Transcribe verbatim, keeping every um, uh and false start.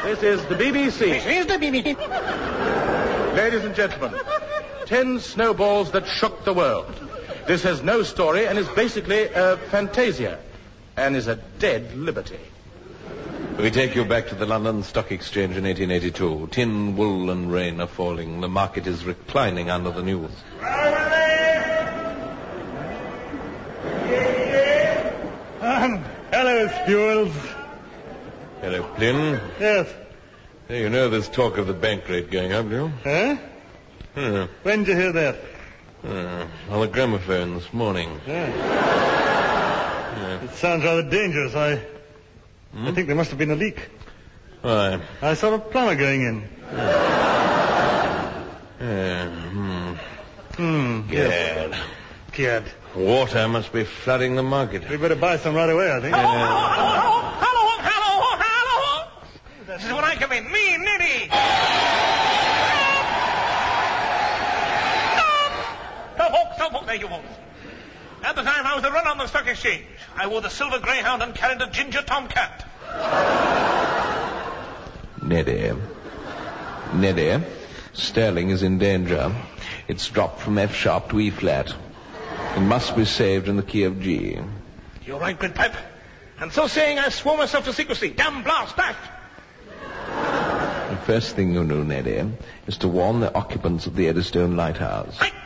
This is the B B C. This is the B B C. Ladies and gentlemen, ten snowballs that shook the world. This has no story and is basically a fantasia and is a dead liberty. We take you back to the London Stock Exchange in eighteen eighty-two. Tin, wool, and rain are falling. The market is reclining under the news. Um, hello, Spewels. Hello, Flynn. Yes. Hey, you know there's talk of the bank rate going up, do you? Huh? Yeah. When did you hear that? Uh, on the gramophone this morning. Yeah. Yeah. It sounds rather dangerous. I, Hmm? I think there must have been a leak. Why? I saw a plumber going in. Yeah. Hmm. Hmm. Gad. Gad. Water must be flooding the market. We better buy some right away, I think. Hello, hello, hello, hello, hello. This is when I come in. Me, Nitty. Stop, folks, stop, folks. Thank you, folks. At the time I was the run on the stock exchange, I wore the silver greyhound and carried a ginger tomcat. Neddy. Neddy. Sterling is in danger. It's dropped from F sharp to E flat. It must be saved in the key of G. You're right, Gridpipe. And so saying, I swore myself to secrecy. Damn blast, dash. The first thing you do, Neddy, is to warn the occupants of the Eddystone Lighthouse. I